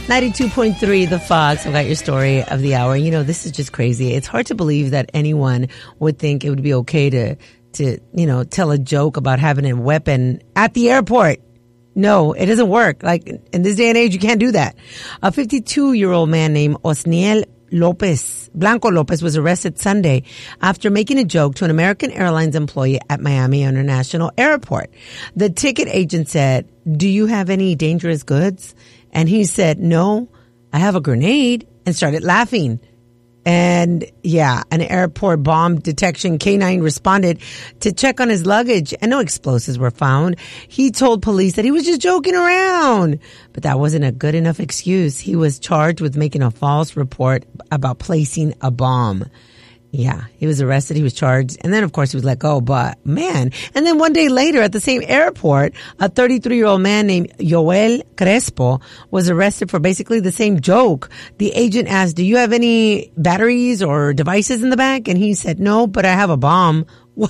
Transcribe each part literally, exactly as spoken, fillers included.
ninety-two point three The Fox. I've got your story of the hour. You know, this is just crazy. It's hard to believe that anyone would think it would be okay to, to, you know, tell a joke about having a weapon at the airport. No, it doesn't work. Like, in this day and age, you can't do that. A fifty-two-year-old man named Osniel Lopez, Blanco Lopez, was arrested Sunday after making a joke to an American Airlines employee at Miami International Airport. The ticket agent said, "Do you have any dangerous goods?" And he said, "No, I have a grenade," and started laughing. And yeah, an airport bomb detection canine responded to check on his luggage, and no explosives were found. He told police that he was just joking around, but that wasn't a good enough excuse. He was charged with making a false report about placing a bomb. Yeah, he was arrested, he was charged, and then, of course, he was let go. But, man, and then one day later at the same airport, a thirty-three-year-old man named Joel Crespo was arrested for basically the same joke. The agent asked, "Do you have any batteries or devices in the back?" And he said, "No, but I have a bomb."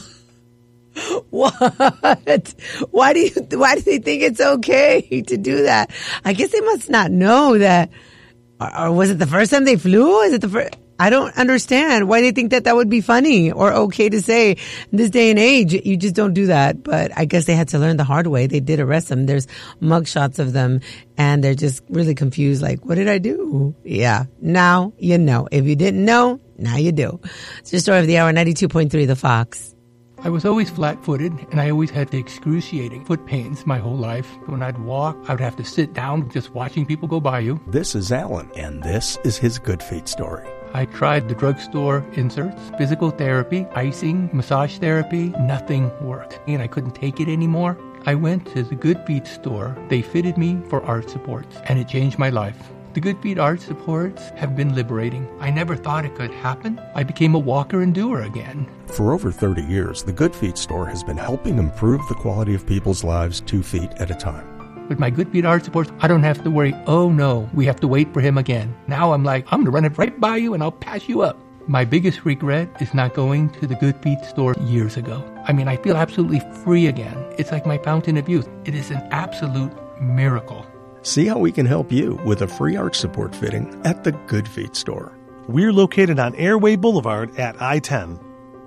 What? Why do you, why do they think it's okay to do that? I guess they must not know that. Or was it the first time they flew? Is it the first? I don't understand why they think that that would be funny or okay to say. In this day and age, you just don't do that. But I guess they had to learn the hard way. They did arrest them. There's mugshots of them, and they're just really confused. Like, what did I do? Yeah. Now you know. If you didn't know, now you do. It's your story of the hour, ninety-two point three The Fox. I was always flat-footed, and I always had the excruciating foot pains my whole life. When I'd walk, I would have to sit down just watching people go by you. This is Alan, and this is his Good Feet story. I tried the drugstore inserts, physical therapy, icing, massage therapy. Nothing worked, and I couldn't take it anymore. I went to the Good Feet store. They fitted me for arch supports, and it changed my life. The Good Feet arch supports have been liberating. I never thought it could happen. I became a walker and doer again. For over thirty years, the Good Feet store has been helping improve the quality of people's lives two feet at a time. With my Good Feet arch supports, I don't have to worry, oh no, we have to wait for him again. Now I'm like, I'm going to run it right by you and I'll pass you up. My biggest regret is not going to the Good Feet store years ago. I mean, I feel absolutely free again. It's like my fountain of youth. It is an absolute miracle. See how we can help you with a free arch support fitting at the Good Feet store. We're located on Airway Boulevard at I ten.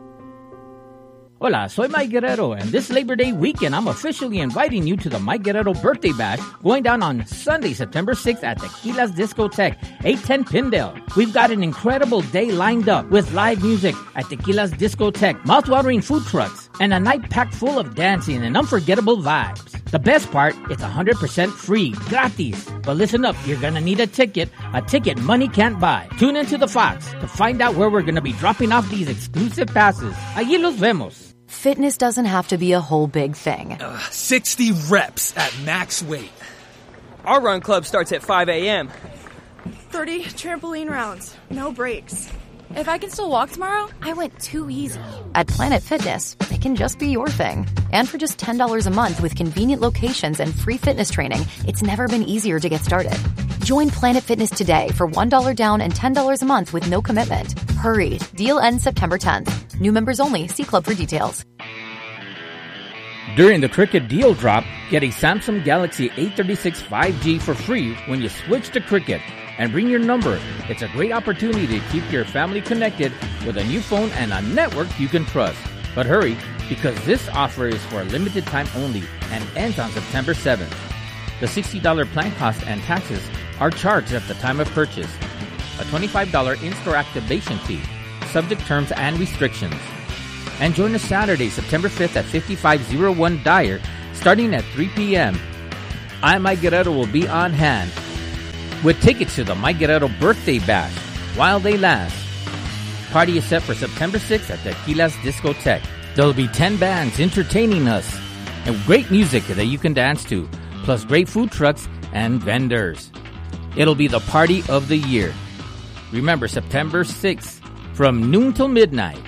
Hola, soy Mike Guerrero, and this Labor Day weekend, I'm officially inviting you to the Mike Guerrero Birthday Bash going down on Sunday, September sixth at Tequila's Discotheque, eight ten Pindale. We've got an incredible day lined up with live music at Tequila's Discotheque, mouth-watering food trucks, and a night packed full of dancing and unforgettable vibes. The best part, it's one hundred percent free, gratis. But listen up, you're going to need a ticket, a ticket money can't buy. Tune into The Fox to find out where we're going to be dropping off these exclusive passes. Allí los vemos. Fitness doesn't have to be a whole big thing. Uh, sixty reps at max weight. Our run club starts at five a.m. thirty trampoline rounds, no breaks. If I can still walk tomorrow, I went too easy. At Planet Fitness, it can just be your thing. And for just ten dollars a month with convenient locations and free fitness training, it's never been easier to get started. Join Planet Fitness today for one dollar down and ten dollars a month with no commitment. Hurry. Deal ends September tenth. New members only. See Club for details. During the Cricket Deal Drop, get a Samsung Galaxy A thirty-six five G for free when you switch to Cricket. And bring your number. It's a great opportunity to keep your family connected with a new phone and a network you can trust. But hurry, because this offer is for a limited time only and ends on September seventh. The sixty dollars plan cost and taxes are charged at the time of purchase. A twenty-five dollars in-store activation fee. Subject terms and restrictions. And join us Saturday, September fifth at fifty-five oh one Dyer, starting at three p.m. I, Mike Guerrero, will be on hand with tickets to the Mike Guerrero Birthday Bash while they last. Party is set for September sixth at Tequila's Discotheque. There'll be ten bands entertaining us and great music that you can dance to, plus great food trucks and vendors. It'll be the party of the year. Remember, September sixth from noon till midnight.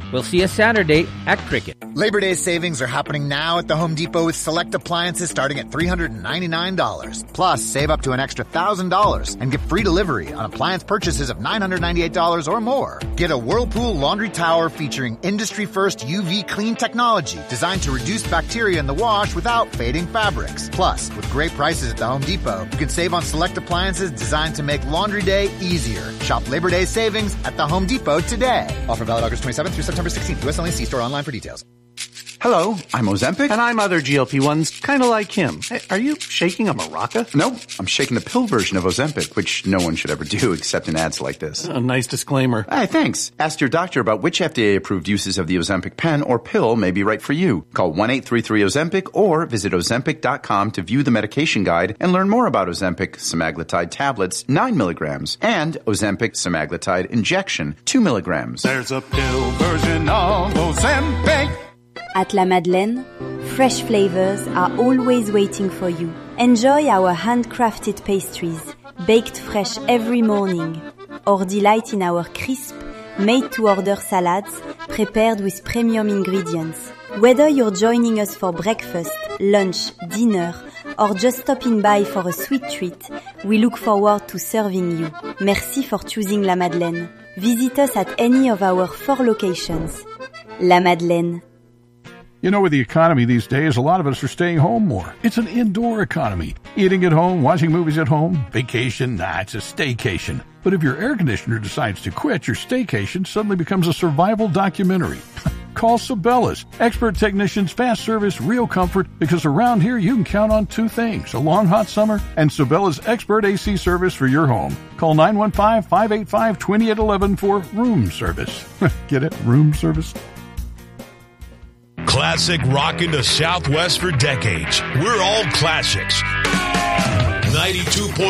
We'll see you Saturday at Cricket. Labor Day savings are happening now at the Home Depot with select appliances starting at three hundred ninety-nine dollars. Plus, save up to an extra one thousand dollars and get free delivery on appliance purchases of nine hundred ninety-eight dollars or more. Get a Whirlpool laundry tower featuring industry-first U V clean technology designed to reduce bacteria in the wash without fading fabrics. Plus, with great prices at the Home Depot, you can save on select appliances designed to make laundry day easier. Shop Labor Day savings at the Home Depot today. Offer valid August twenty-seventh through September sixteenth. U S only. See store online for details. Hello, I'm Ozempic. And I'm other G L P ones, kind of like him. Hey, are you shaking a maraca? Nope, I'm shaking the pill version of Ozempic, which no one should ever do except in ads like this. A nice disclaimer. Hey, thanks. Ask your doctor about which F D A-approved uses of the Ozempic pen or pill may be right for you. Call one eight three three Ozempic or visit Ozempic dot com to view the medication guide and learn more about Ozempic semaglutide tablets, nine milligrams, and Ozempic semaglutide injection, two milligrams. There's a pill version of Ozempic. At La Madeleine, fresh flavors are always waiting for you. Enjoy our handcrafted pastries, baked fresh every morning, or delight in our crisp, made-to-order salads prepared with premium ingredients. Whether you're joining us for breakfast, lunch, dinner, or just stopping by for a sweet treat, we look forward to serving you. Merci for choosing La Madeleine. Visit us at any of our four locations. La Madeleine. You know, with the economy these days, a lot of us are staying home more. It's an indoor economy. Eating at home, watching movies at home, vacation, nah, it's a staycation. But if your air conditioner decides to quit, your staycation suddenly becomes a survival documentary. Call Sabellas. Expert technicians, fast service, real comfort, because around here you can count on two things, a long hot summer and Sabellas expert A C service for your home. Call nine one five, five eight five, two eight one one for room service. Get it? Room service? Classic rocking the Southwest for decades. We're all classics. ninety-two point